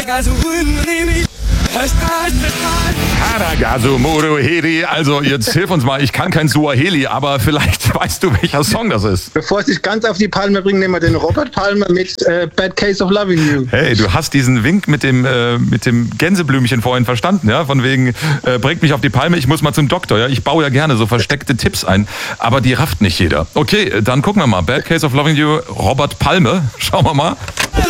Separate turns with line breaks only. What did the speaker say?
Haragazumuruhiri. Also jetzt hilf uns mal, ich kann kein Suaheli, aber vielleicht weißt du, welcher Song das ist.
Bevor ich dich ganz auf die Palme bringe, nehmen wir den Robert Palmer mit Bad Case of Loving You.
Hey, du hast diesen Wink mit dem Gänseblümchen vorhin verstanden, ja? Von wegen, bringt mich auf die Palme, ich muss mal zum Doktor, ja? Ich baue ja gerne so versteckte Tipps ein, aber die rafft nicht jeder. Okay, dann gucken wir mal. Bad Case of Loving You, Robert Palmer. Schauen wir mal.